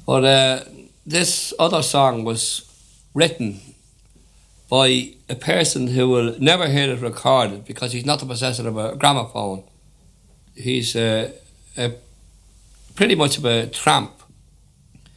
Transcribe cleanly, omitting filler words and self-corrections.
But this other song was written by a person who will never hear it recorded because he's not the possessor of a gramophone. He's pretty much of a tramp.